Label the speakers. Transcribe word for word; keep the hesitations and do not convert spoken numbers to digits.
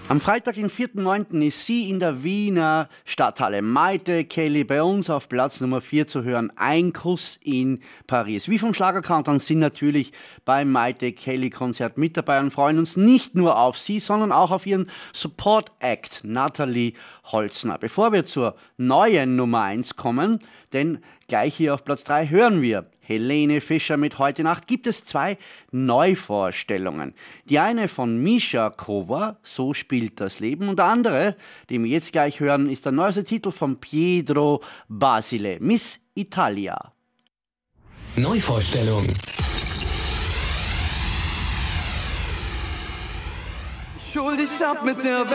Speaker 1: Am Freitag, den vierten neunten ist sie in der Wiener Stadthalle. Maite Kelly bei uns auf Platz Nummer vier zu hören. Ein Kuss in Paris. Wir vom Schlager-Countdown sind natürlich beim Maite Kelly-Konzert mit dabei und freuen uns nicht nur auf sie, sondern auch auf ihren Support-Act, Nathalie Holzner. Bevor wir zur neuen Nummer eins kommen, denn gleich hier auf Platz drei hören wir Helene Fischer mit Heute Nacht, gibt es zwei Neuvorstellungen. Die eine von Misha Kova, So spielt das Leben, und der andere, den wir jetzt gleich hören, ist der neueste Titel von Pietro Basile, Miss Italia.
Speaker 2: Neuvorstellung.
Speaker 3: Schuldig ab mit der Welt.